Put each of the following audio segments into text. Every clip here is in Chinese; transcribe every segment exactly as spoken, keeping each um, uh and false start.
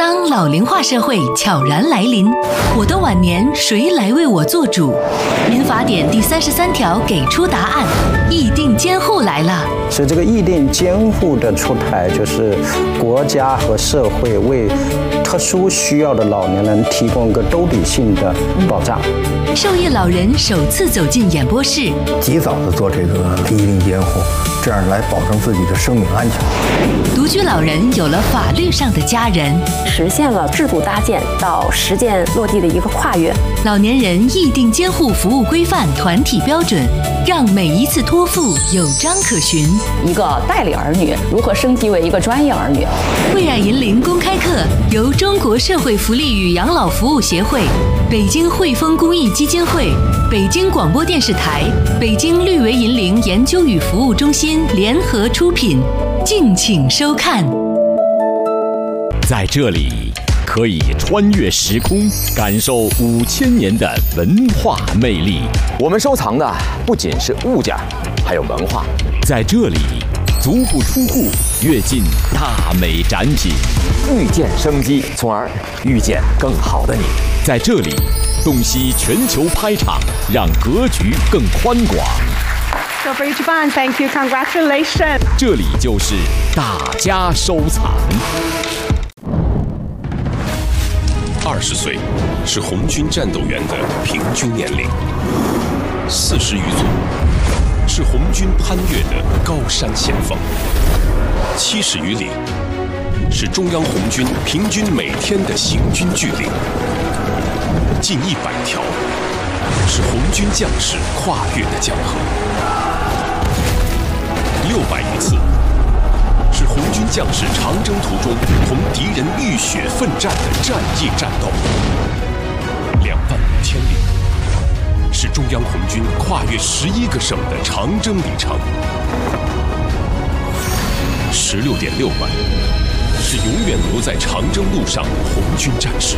当老龄化社会悄然来临，我的晚年谁来为我做主？民法典第三十三条给出答案：议定监护来了。 所以这个议定监护的出台，就是国家和社会为特殊需要的老年人提供一个兜底性的保障。 受益老人首次走进演播室， 及早的做这个议定监护，这样来保证自己的生命安全。 独居老人有了法律上的家人， 实现了制度搭建到实践落地的一个跨越。 老年人议定监护服务规范团体标准，让每一次托付有章可循。 一个代理儿女如何升级为一个专业儿女？ 慧爱银龄公开课由中国社会福利与养老服务协会、北京汇丰公益基金会、北京广播电视台、北京绿维银龄研究与服务中心联合出品，敬请收看。 在这里，可以穿越时空，感受五千年的文化魅力。 我们收藏的不仅是物件，还有文化。 在这里，足不出户，跃进大美展品， 遇见生机，从而遇见更好的你。 在这里，洞悉全球拍场，让格局更宽广。 So for each bond, thank you, congratulations. 这里就是大家收藏。 二十岁是红军战斗员的平均年龄，四十余岁是红军攀越的高山险峰，七十余里是中央红军平均每天的行军距离，近一百条是红军将士跨越的江河，六百余次是红军将士长征途中同敌人浴血奋战的战役战斗，两万五千里是中央红军跨越十一个省的长征里程，十六点六万是永远留在长征路上的红军战士。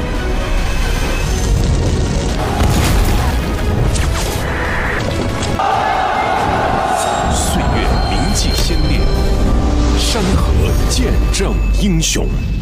岁月铭记先烈，山河见证英雄。